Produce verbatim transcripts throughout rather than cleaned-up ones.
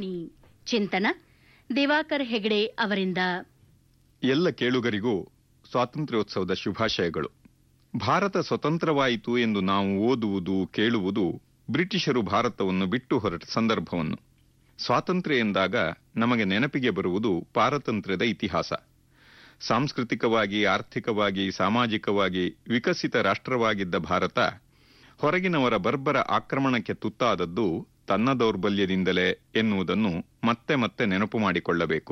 ವಾಣಿ ಚಿಂತನ ದಿವಾಕರ್ ಹೆಗಡೆ ಅವರಿಂದ. ಎಲ್ಲ ಕೇಳುಗರಿಗೂ ಸ್ವಾತಂತ್ರ್ಯೋತ್ಸವದ ಶುಭಾಶಯಗಳು. ಭಾರತ ಸ್ವತಂತ್ರವಾಯಿತು ಎಂದು ನಾವು ಓದುವುದು ಕೇಳುವುದು ಬ್ರಿಟಿಷರು ಭಾರತವನ್ನು ಬಿಟ್ಟು ಹೊರಟ ಸಂದರ್ಭವನ್ನು. ಸ್ವಾತಂತ್ರ್ಯ ಎಂದಾಗ ನಮಗೆ ನೆನಪಿಗೆ ಬರುವುದು ಪಾರತಂತ್ರ್ಯದ ಇತಿಹಾಸ. ಸಾಂಸ್ಕೃತಿಕವಾಗಿ, ಆರ್ಥಿಕವಾಗಿ, ಸಾಮಾಜಿಕವಾಗಿ ವಿಕಸಿತ ರಾಷ್ಟ್ರವಾಗಿದ್ದ ಭಾರತ ಹೊರಗಿನವರ ಬರ್ಬರ ಆಕ್ರಮಣಕ್ಕೆ ತುತ್ತಾದದ್ದು ತನ್ನ ದೌರ್ಬಲ್ಯದಿಂದಲೇ ಎನ್ನುವುದನ್ನು ಮತ್ತೆ ಮತ್ತೆ ನೆನಪು ಮಾಡಿಕೊಳ್ಳಬೇಕು.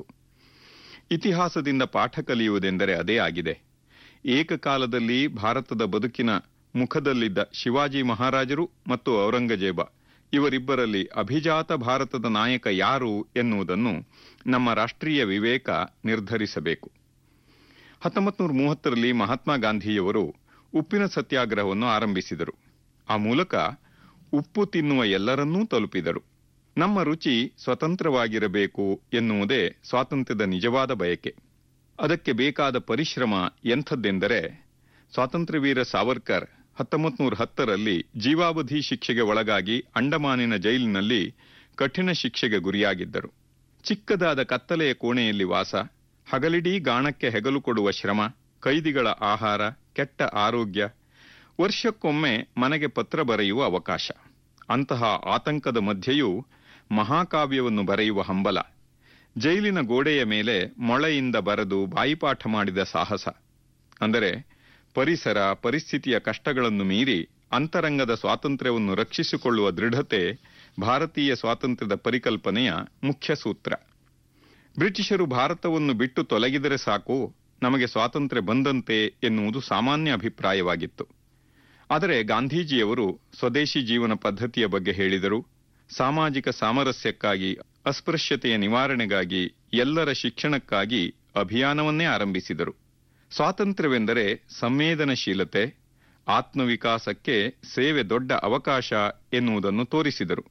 ಇತಿಹಾಸದಿಂದ ಪಾಠ ಕಲಿಯುವುದೆಂದರೆ ಅದೇ ಆಗಿದೆ. ಏಕಕಾಲದಲ್ಲಿ ಭಾರತದ ಬದುಕಿನ ಮುಖದಲ್ಲಿದ್ದ ಶಿವಾಜಿ ಮಹಾರಾಜರು ಮತ್ತು ಔರಂಗಜೇಬ ಇವರಿಬ್ಬರಲ್ಲಿ ಅಭಿಜಾತ ಭಾರತದ ನಾಯಕ ಯಾರು ಎನ್ನುವುದನ್ನು ನಮ್ಮ ರಾಷ್ಟ್ರೀಯ ವಿವೇಕ ನಿರ್ಧರಿಸಬೇಕು. ಹತ್ತೊಂಬತ್ತು ನೂರ ಮೂವತ್ತರಲ್ಲಿ ಮಹಾತ್ಮ ಗಾಂಧಿಯವರು ಉಪ್ಪಿನ ಸತ್ಯಾಗ್ರಹವನ್ನು ಆರಂಭಿಸಿದರು. ಆ ಮೂಲಕ ಉಪ್ಪು ತಿನ್ನುವ ಎಲ್ಲರನ್ನೂ ತಲುಪಿದರು. ನಮ್ಮ ರುಚಿ ಸ್ವತಂತ್ರವಾಗಿರಬೇಕು ಎನ್ನುವುದೇ ಸ್ವಾತಂತ್ರ್ಯದ ನಿಜವಾದ ಬಯಕೆ. ಅದಕ್ಕೆ ಬೇಕಾದ ಪರಿಶ್ರಮ ಎಂಥದ್ದೆಂದರೆ, ಸ್ವಾತಂತ್ರ್ಯವೀರ ಸಾವರ್ಕರ್ ಹತ್ತೊಂಬತ್ತು ನೂರ ಹತ್ತರಲ್ಲಿ ಜೀವಾವಧಿ ಶಿಕ್ಷೆಗೆ ಒಳಗಾಗಿ ಅಂಡಮಾನಿನ ಜೈಲಿನಲ್ಲಿ ಕಠಿಣ ಶಿಕ್ಷೆಗೆ ಗುರಿಯಾಗಿದ್ದರು. ಚಿಕ್ಕದಾದ ಕತ್ತಲೆಯ ಕೋಣೆಯಲ್ಲಿ ವಾಸ, ಹಗಲಿಡೀ ಗಾಣಕ್ಕೆ ಹೆಗಲು ಕೊಡುವ ಶ್ರಮ, ಕೈದಿಗಳ ಆಹಾರ, ಕೆಟ್ಟ ಆರೋಗ್ಯ, ವರ್ಷಕ್ಕೊಮ್ಮೆ ಮನೆಗೆ ಪತ್ರ ಬರೆಯುವ ಅವಕಾಶ. ಅಂತಹ ಆತಂಕದ ಮಧ್ಯೆಯೂ ಮಹಾಕಾವ್ಯವನ್ನು ಬರೆಯುವ ಹಂಬಲ, ಜೈಲಿನ ಗೋಡೆಯ ಮೇಲೆ ಮೊಳೆಯಿಂದ ಬರೆದು ಬಾಯಿಪಾಠ ಮಾಡಿದ ಸಾಹಸ. ಅಂದರೆ ಪರಿಸರ ಪರಿಸ್ಥಿತಿಯ ಕಷ್ಟಗಳನ್ನು ಮೀರಿ ಅಂತರಂಗದ ಸ್ವಾತಂತ್ರ್ಯವನ್ನು ರಕ್ಷಿಸಿಕೊಳ್ಳುವ ದೃಢತೆ ಭಾರತೀಯ ಸ್ವಾತಂತ್ರ್ಯದ ಪರಿಕಲ್ಪನೆಯ ಮುಖ್ಯ ಸೂತ್ರ. ಬ್ರಿಟಿಷರು ಭಾರತವನ್ನು ಬಿಟ್ಟು ತೊಲಗಿದರೆ ಸಾಕು, ನಮಗೆ ಸ್ವಾತಂತ್ರ್ಯ ಬಂದಂತೆ ಎನ್ನುವುದು ಸಾಮಾನ್ಯ ಅಭಿಪ್ರಾಯವಾಗಿತ್ತು. ಆದರೆ ಗಾಂಧೀಜಿಯವರು ಸ್ವದೇಶಿ ಜೀವನ ಪದ್ಧತಿಯ ಬಗ್ಗೆ ಹೇಳಿದರು. ಸಾಮಾಜಿಕ ಸಾಮರಸ್ಯಕ್ಕಾಗಿ, ಅಸ್ಪೃಶ್ಯತೆಯ ನಿವಾರಣೆಗಾಗಿ, ಎಲ್ಲರ ಶಿಕ್ಷಣಕ್ಕಾಗಿ ಅಭಿಯಾನವನ್ನೇ ಆರಂಭಿಸಿದರು. ಸ್ವಾತಂತ್ರ್ಯವೆಂದರೆ ಸಂವೇದನಶೀಲತೆ, ಆತ್ಮವಿಕಾಸಕ್ಕೆ ಸೇವೆ ದೊಡ್ಡ ಅವಕಾಶ ಎನ್ನುವುದನ್ನು ತೋರಿಸಿದರು.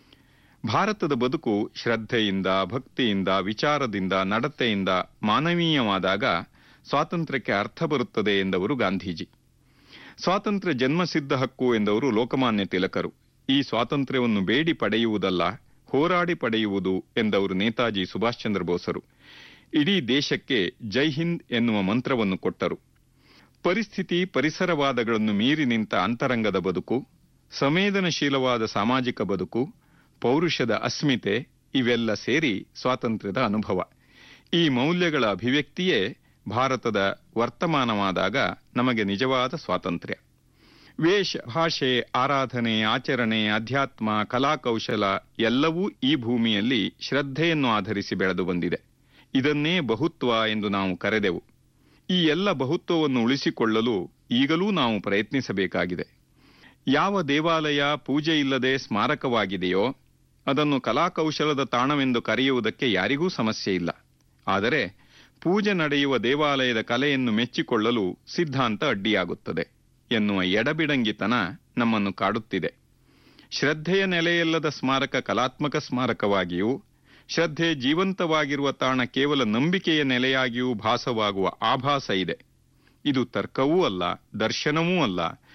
ಭಾರತದ ಬದುಕು ಶ್ರದ್ಧೆಯಿಂದ, ಭಕ್ತಿಯಿಂದ, ವಿಚಾರದಿಂದ, ನಡತೆಯಿಂದ ಮಾನವೀಯವಾದಾಗ ಸ್ವಾತಂತ್ರ್ಯಕ್ಕೆ ಅರ್ಥ ಬರುತ್ತದೆ ಎಂದವರು ಗಾಂಧೀಜಿ. ಸ್ವಾತಂತ್ರ್ಯ ಜನ್ಮಸಿದ್ಧ ಹಕ್ಕು ಎಂದವರು ಲೋಕಮಾನ್ಯ ತಿಲಕರು. ಈ ಸ್ವಾತಂತ್ರ್ಯವನ್ನು ಬೇಡಿ ಪಡೆಯುವುದಲ್ಲ, ಹೋರಾಡಿ ಪಡೆಯುವುದು ಎಂದವರು ನೇತಾಜಿ ಸುಭಾಷ್ ಚಂದ್ರ ಬೋಸರು. ಇಡೀ ದೇಶಕ್ಕೆ ಜೈ ಹಿಂದ್ ಎನ್ನುವ ಮಂತ್ರವನ್ನು ಕೊಟ್ಟರು. ಪರಿಸ್ಥಿತಿ ಪರಿಸರವಾದಗಳನ್ನು ಮೀರಿ ನಿಂತ ಅಂತರಂಗದ ಬದುಕು, ಸಂವೇದನಶೀಲವಾದ ಸಾಮಾಜಿಕ ಬದುಕು, ಪೌರುಷದ ಅಸ್ಮಿತೆ ಇವೆಲ್ಲ ಸೇರಿ ಸ್ವಾತಂತ್ರ್ಯದ ಅನುಭವ. ಈ ಮೌಲ್ಯಗಳ ಅಭಿವ್ಯಕ್ತಿಯೇ ಭಾರತದ ವರ್ತಮಾನವಾದಾಗ ನಮಗೆ ನಿಜವಾದ ಸ್ವಾತಂತ್ರ್ಯ. ವೇಷ, ಭಾಷೆ, ಆರಾಧನೆ, ಆಚರಣೆ, ಅಧ್ಯಾತ್ಮ, ಕಲಾಕೌಶಲ ಎಲ್ಲವೂ ಈ ಭೂಮಿಯಲ್ಲಿ ಶ್ರದ್ಧೆಯನ್ನು ಆಧರಿಸಿ ಬೆಳೆದು ಬಂದಿದೆ. ಇದನ್ನೇ ಬಹುತ್ವ ಎಂದು ನಾವು ಕರೆದೆವು. ಈ ಎಲ್ಲ ಬಹುತ್ವವನ್ನು ಉಳಿಸಿಕೊಳ್ಳಲು ಈಗಲೂ ನಾವು ಪ್ರಯತ್ನಿಸಬೇಕಾಗಿದೆ. ಯಾವ ದೇವಾಲಯ ಪೂಜೆ ಇಲ್ಲದೆ ಸ್ಮಾರಕವಾಗಿದೆಯೋ ಅದನ್ನು ಕಲಾಕೌಶಲದ ತಾಣವೆಂದು ಕರೆಯುವುದಕ್ಕೆ ಯಾರಿಗೂ ಸಮಸ್ಯೆ ಇಲ್ಲ. ಆದರೆ ಪೂಜೆ ನಡೆಯುವ ದೇವಾಲಯದ ಕಲೆಯನ್ನು ಮೆಚ್ಚಿಕೊಳ್ಳಲು ಸಿದ್ಧಾಂತ ಅಡ್ಡಿಯಾಗುತ್ತದೆ ಎನ್ನುವ ಎಡಬಿಡಂಗಿತನ ನಮ್ಮನ್ನು ಕಾಡುತ್ತಿದೆ. ಶ್ರದ್ಧೆಯ ನೆಲೆಯಲ್ಲದ ಸ್ಮಾರಕ ಕಲಾತ್ಮಕ ಸ್ಮಾರಕವಾಗಿಯೂ, ಶ್ರದ್ಧೆ ಜೀವಂತವಾಗಿರುವ ತಾಣ ಕೇವಲ ನಂಬಿಕೆಯ ನೆಲೆಯಾಗಿಯೂ ಭಾಸವಾಗುವ ಆಭಾಸ ಇದೆ. ಇದು ತರ್ಕವೂ ಅಲ್ಲ, ದರ್ಶನವೂ ಅಲ್ಲ,